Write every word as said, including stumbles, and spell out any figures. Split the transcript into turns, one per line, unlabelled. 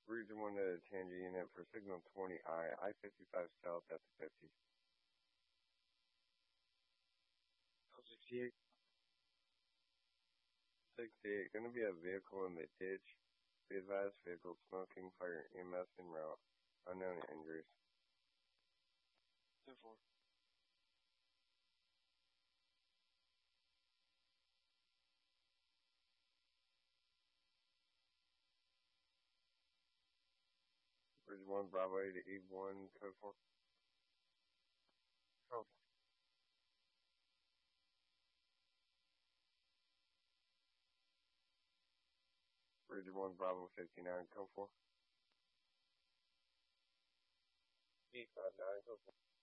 Region one to Tangier unit for signal twenty I, I fifty-five south at the fifty.
sixty-eight.
sixty-eight, gonna be a vehicle in the ditch. Be advised, vehicle smoking, fire E M S en route. Unknown injuries.
ten four.
Bridge one, Bravo eight to E one, code four.
Oh.
Bridge one, Bravo fifty-nine, code four.
eight five nine, code four.